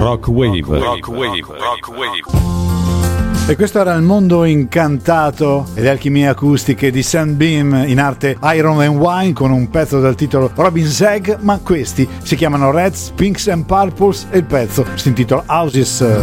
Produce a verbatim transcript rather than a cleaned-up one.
Rock Wave. Rock Wave. Rock Wave. E questo era Il mondo incantato e le alchimie acustiche di Sunbeam, in arte Iron and Wine, con un pezzo dal titolo Robin Zag, ma questi si chiamano Reds, Pinks and Purples e il pezzo si intitola Houses.